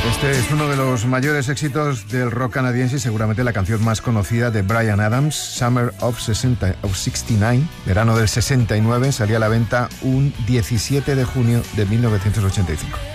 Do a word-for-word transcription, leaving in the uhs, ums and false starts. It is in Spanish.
Este es uno de los mayores éxitos del rock canadiense y seguramente la canción más conocida de Bryan Adams, Summer of, sesenta, of sesenta y nueve, verano del sesenta y nueve, salía a la venta un diecisiete de junio de mil novecientos ochenta y cinco.